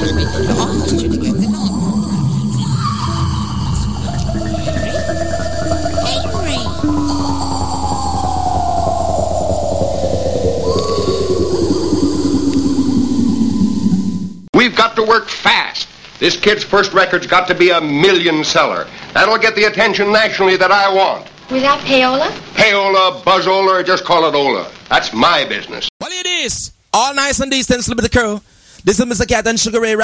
We've got to work fast. This kid's first record's got to be a million seller. That'll get the attention nationally that I want. Without payola? Payola, buzzola, or just call it Ola. That's my business. Well, it is. All nice and decent, with the crew. This is Mr. Cat and Sugar Ray.